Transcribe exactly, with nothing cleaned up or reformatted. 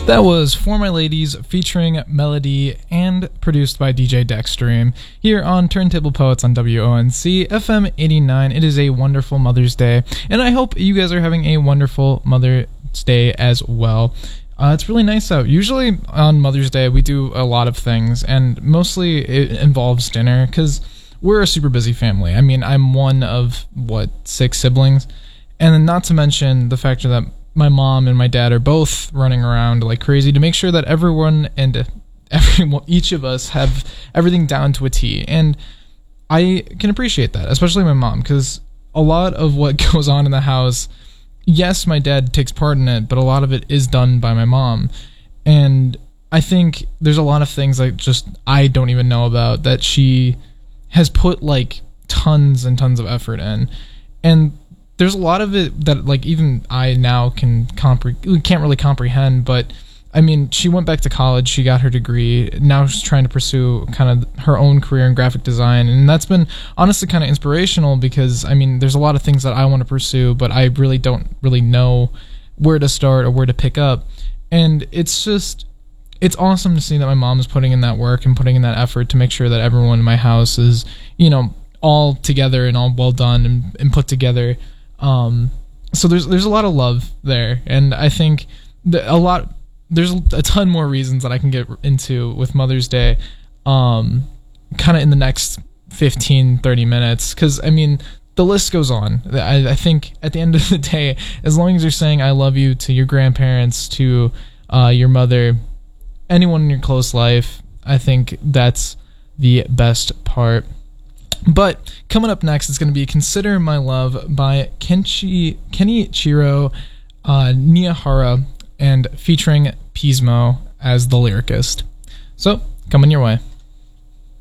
That was For My Ladies featuring Melody and produced by D J Dexstream here on Turntable Poets on W O N C F M eighty-nine. It is a wonderful Mother's Day, and I hope you guys are having a wonderful Mother's Day as well. Uh, it's really nice out. Usually on Mother's Day we do a lot of things, and mostly it involves dinner because we're a super busy family. I mean, I'm one of, what, six siblings? And then not to mention the fact that my mom and my dad are both running around like crazy to make sure that everyone and everyone, each of us have everything down to a T. And I can appreciate that, especially my mom, because a lot of what goes on in the house, yes, my dad takes part in it, but a lot of it is done by my mom. And I think there's a lot of things like just I don't even know about that she has put like tons and tons of effort in. And there's a lot of it that like even I now can compre- can't really comprehend, but I mean, she went back to college, she got her degree, now she's trying to pursue kind of her own career in graphic design, and that's been honestly kind of inspirational because, I mean, there's a lot of things that I want to pursue, but I really don't really know where to start or where to pick up, and it's just, it's awesome to see that my mom is putting in that work and putting in that effort to make sure that everyone in my house is, you know, all together and all well done and, and put together. Um, so there's there's a lot of love there, and I think that a lot there's a ton more reasons that I can get into with Mother's Day, um, kind of in the next fifteen, thirty minutes, because I mean the list goes on. I, I think at the end of the day, as long as you're saying I love you to your grandparents, to uh, your mother, anyone in your close life, I think that's the best part. But coming up next is going to be Consider My Love by Kenshi, Kenichiro uh, Niyahara, and featuring Pismo as the lyricist. So, coming your way.